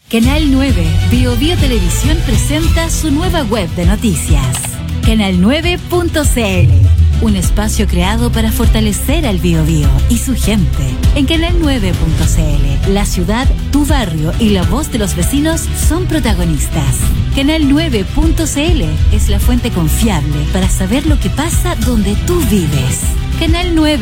Canal 9, Bio Bio Televisión presenta su nueva web de noticias. Canal9.cl, un espacio creado para fortalecer al Bio Bio y su gente. En Canal9.cl, la ciudad, tu barrio y la voz de los vecinos son protagonistas. Canal9.cl es la fuente confiable para saber lo que pasa donde tú vives. Canal 9.